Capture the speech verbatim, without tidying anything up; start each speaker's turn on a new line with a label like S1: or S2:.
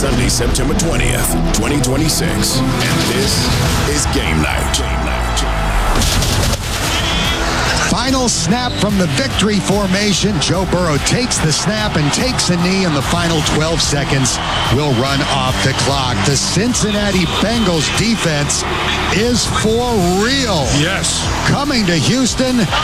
S1: Sunday, September twentieth, twenty twenty-six. And this is Game Night. Game Night.
S2: Final snap from the victory formation. Joe Burrow takes the snap and takes a knee, and the final twelve seconds will run off the clock. The Cincinnati Bengals defense is for real.
S3: Yes.
S2: Coming to Houston.